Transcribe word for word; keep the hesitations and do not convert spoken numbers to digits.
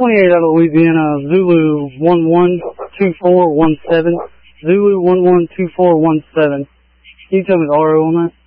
twenty-eight out of Louisiana, Zulu one one two four one seven. Zulu one one two four one seven. Can you tell me the R O on that?